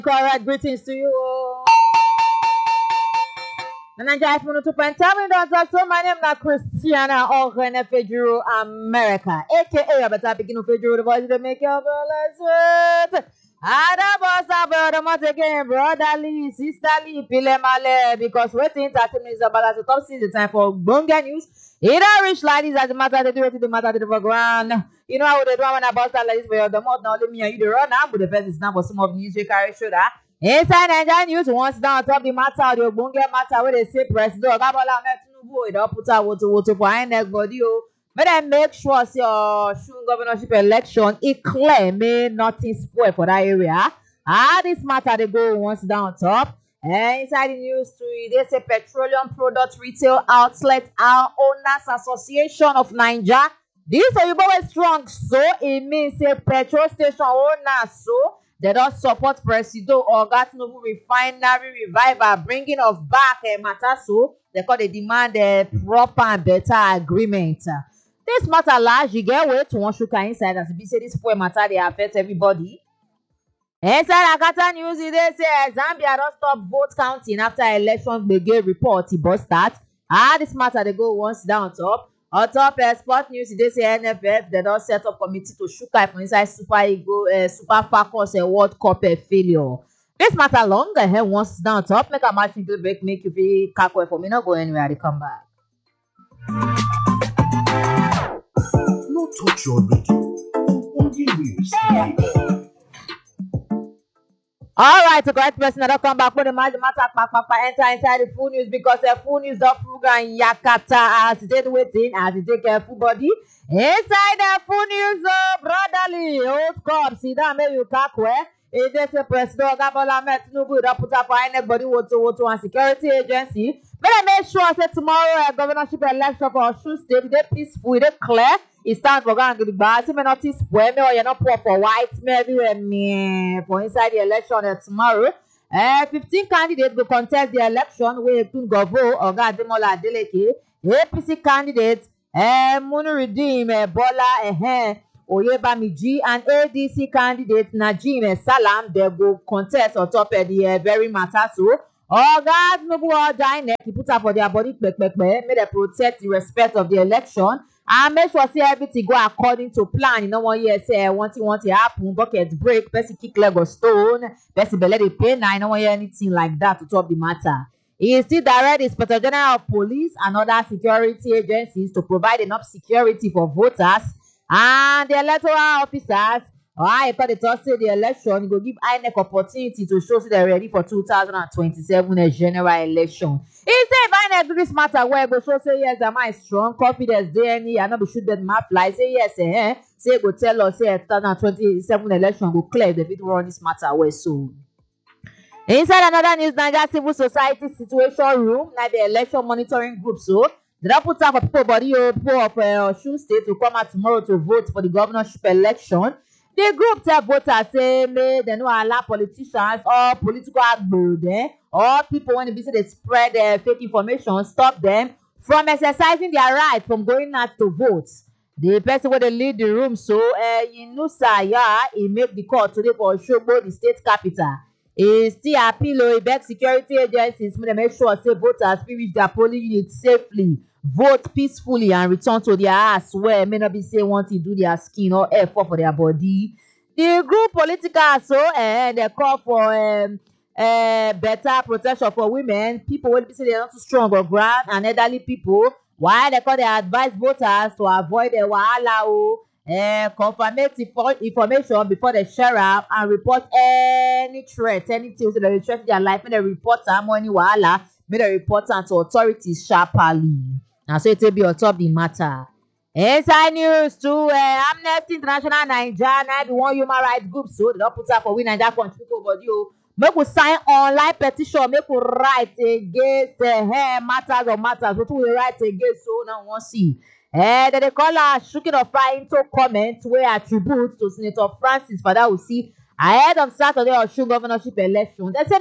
Correct greetings to you. And I just want to point out so my name is Christiana Ogren Federal America, aka but begin of Federal the voice to make your sweat. Again, brotherly, sisterly, pilemale, because waiting entertainment is about the top season time for Bonga News. It don't reach like this as the matter they do it to the matter to the background. You know how they do when I bust that like this for the month now let me and you the run now, but the first is now for some of news you carry shoulder. Inside Nigerian news, once down top the matter, the Bonga matter where they say President Gabola Tinubu it up put out water for INEC body. But then make sure your governorship election it clear, may nothing spoil for that area. This matter they go once down top. Inside the news too, they say Petroleum Product Retail Outlet Owners Association of Nigeria. This are you both strong, so it means say petrol station owners so they don't support President Oga Tinubu refinery revival, bringing of back matter so they call they demand a proper and better agreement. This matter large, you get way to one sugar inside as be say this poor matter they affect everybody. Inside Akata News, they say Zambia don't stop vote counting after election begin report but start. This matter they go once down top. On top sport news, they say NFF they don't set up committee to shuka for inside Super Falcons World Cup failure. This matter long ahead once down top. Make a match into break, make you feel calculate for me not go anywhere. They come back. No touch your radio. Only news. Alright, the correct person that come back for the matter enter inside the full news because the full news don't program Yakata as they waiting as they take care full body. Inside the full news, brotherly old cop, see that maybe you can't wear. It is a President Gabola Tinubu that put up anybody water and security agency. But I make sure that tomorrow governorship election for Osun State, they peaceful, they clear. It stands for going to the bar. See me notice where me or you're not poor for white me everywhere me for inside the election tomorrow. 15 candidates will contest the election where Ekun Govo or Gademola Adeleke, APC candidate Munuruddin Bola Oyebamiji and ADC candidate Najim Salam they go contest on top of the very matter so. God no go die he put up for their body may they protect the respect of the election and make sure say everything go according to plan. You know 1 year say want to happen, bucket break, person kick leg or stone, person belly dey pain. Now I don't want anything like that to top the matter. He is still direct Inspector General of Police and other security agencies to provide enough security for voters and the electoral officers. I call the Thursday the election go give INEC opportunity to show they're ready for 2027 general election. He say if INEC do this matter where go show say yes, am I strong confidence there any I not be shoot that map fly say yes say go tell us say 2027 election go clear the fit run this matter where so. Inside another news, Nigeria Civil Society Situation Room, now the election monitoring group so they don't put out for people body people of Osun State to come out tomorrow to vote for the governorship election. The group tell voters say they don't allow politicians or political agbo or people when they spread fake information, stop them from exercising their right from going out to vote. The person where they lead the room so Yunusa he make the call today for Osogbo, the state capital. He still appeal beg security agencies to make sure say voters reach their polling units safely, vote peacefully and return to their house where may not be say want to do their skin or effort for their body. The group political so they call for better protection for women, people when say they're not too strong or grand and elderly people. Why they call they advise voters to avoid the wahala confirmative information before they share up and report any threat, anything so they threaten their life. May they report them any wahala, may they report them to authorities sharply. And so it will be on top of the matter. Inside news to Amnesty International Nigeria, the one human rights group so they don't put up for we Nigeria country body. Make we sign online petition, make we write against matters. What we write against so now one see. They call her shooking of fire into comments where attribute to Senator Francis Fadausi ahead of Saturday Osun governorship election. They say